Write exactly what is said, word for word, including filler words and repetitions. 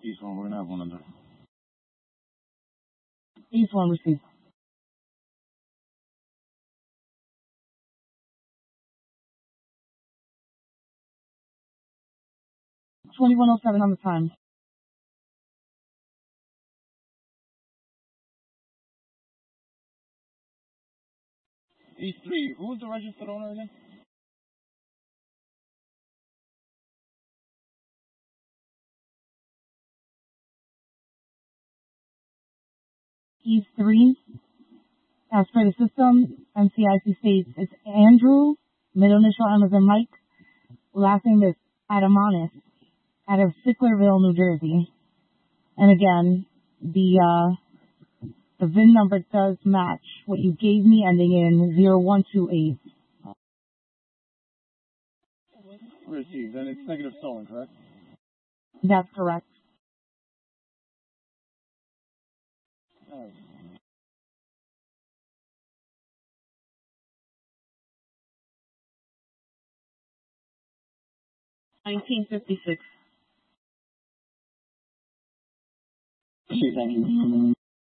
East one, we're gonna have one under. East one received. twenty-one oh seven on the time. East three, who was the registered owner again? East three, as per the system, M C I C states it's Andrew, middle initial M as in Mike, last name is Adamanis, out of Sicklerville, New Jersey. And again, the uh, the V I N number does match what you gave me, ending in zero one two eight. Received, and it's negative stolen, correct? That's correct. All right. nineteen fifty-six. Thank you.